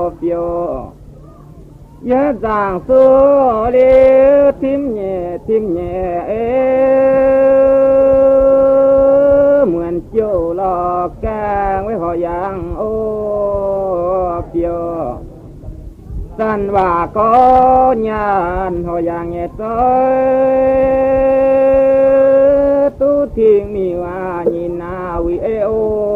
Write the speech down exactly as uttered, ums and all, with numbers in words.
phiêu nhớ rằng số liêu thím nhẹ thím nhẹ mượn chiều lò ca với họ giang ô phiêu san và có nhàn họ giang nhẹ tới tu thiên mi wa nhìn na vi eo